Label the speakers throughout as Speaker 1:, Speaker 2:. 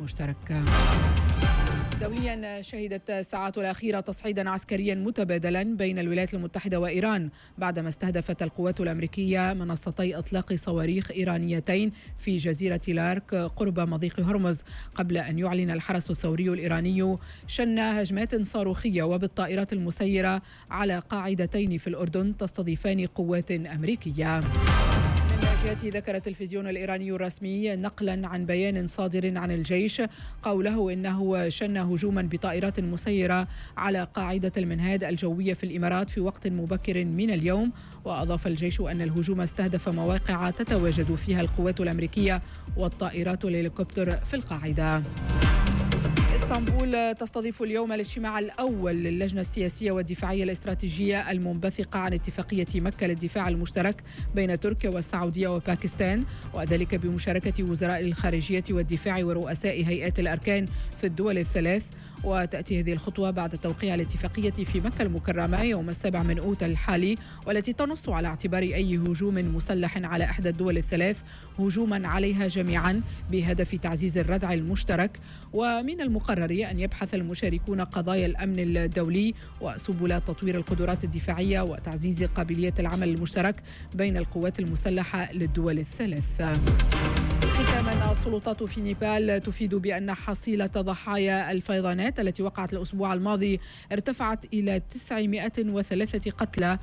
Speaker 1: المشترك. دوليا شهدت الساعات الأخيرة تصعيدا عسكريا متبادلا بين الولايات المتحدة وإيران بعدما استهدفت القوات الأمريكية منصتي إطلاق صواريخ إيرانيتين في جزيرة لارك قرب مضيق هرمز، قبل أن يعلن الحرس الثوري الإيراني شن هجمات صاروخية وبالطائرات المسيرة على قاعدتين في الأردن تستضيفان قوات أمريكية. من جهته ذكر التلفزيون الإيراني الرسمي نقلا عن بيان صادر عن الجيش قوله إنه شن هجوما بطائرات مسيرة على قاعدة المنهاد الجوية في الإمارات في وقت مبكر من اليوم. وأضاف الجيش أن الهجوم استهدف مواقع تتواجد فيها القوات الأمريكية والطائرات الهليكوبتر في القاعدة. اسطنبول تستضيف اليوم الاجتماع الأول للجنة السياسية والدفاعية الاستراتيجية المنبثقة عن اتفاقية مكة للدفاع المشترك بين تركيا والسعودية وباكستان، وذلك بمشاركة وزراء الخارجية والدفاع ورؤساء هيئات الأركان في الدول الثلاث. وتأتي هذه الخطوة بعد توقيع الاتفاقية في مكة المكرمة يوم 7 أوت الحالي، والتي تنص على اعتبار أي هجوم مسلح على إحدى الدول الثلاث هجوما عليها جميعا بهدف تعزيز الردع المشترك. ومن المقرر أن يبحث المشاركون قضايا الأمن الدولي وسبل تطوير القدرات الدفاعية وتعزيز قابلية العمل المشترك بين القوات المسلحة للدول الثلاث. ختاما، السلطات في نيبال تفيد بأن حصيلة ضحايا الفيضانات التي وقعت الأسبوع الماضي ارتفعت إلى 903 قتلى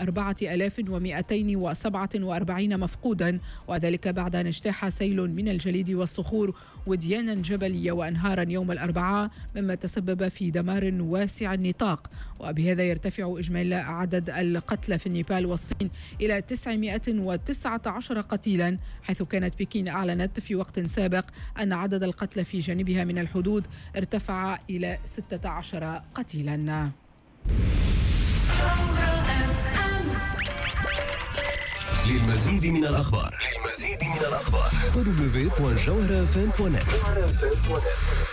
Speaker 1: و4247 مفقودا، وذلك بعد أن اجتاح سيل من الجليد والصخور وديانا جبلية وأنهارا يوم الأربعاء، مما تسبب في دمار واسع النطاق. وبهذا يرتفع إجمالي عدد القتلى في نيبال والصين إلى 919 قتيلا، حيث كانت بكين أعلنت في وقت سابق أن عدد القتلى في جانبها من الحدود ارتفع إلى 16 قتيلا.
Speaker 2: للمزيد من الأخبار www.jawharafm.net